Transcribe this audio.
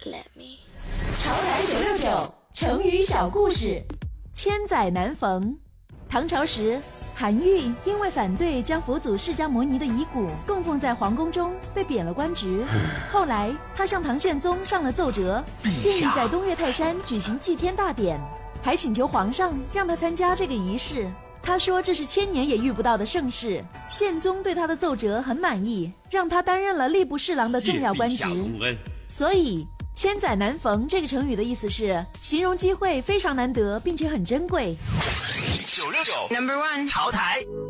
Let me。 潮台969成语小故事。千载难逢。唐朝时，韩愈因为反对将佛祖释迦牟尼的遗骨供奉在皇宫中，被贬了官职。后来他向唐宪宗上了奏折，建议在东岳泰山举行祭天大典，还请求皇上让他参加这个仪式。他说这是千年也遇不到的盛事。宪宗对他的奏折很满意，让他担任了吏部侍郎的重要官职。所以千载难逢这个成语的意思是形容机会非常难得，并且很珍贵。 969 No.1 潮台。